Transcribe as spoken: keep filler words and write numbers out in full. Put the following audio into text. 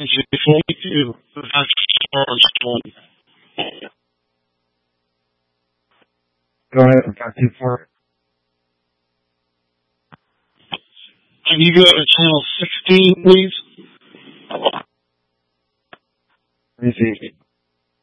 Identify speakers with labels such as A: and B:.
A: Page twenty-two. That's Charles one.
B: Go ahead, I've got you for it.
A: Can you go to channel sixteen, please?
B: Let me see.